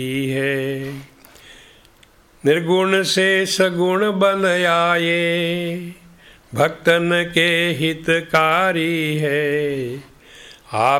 है। निर्गुण से सगुण बन आए, भक्तन के हितकारी है। आप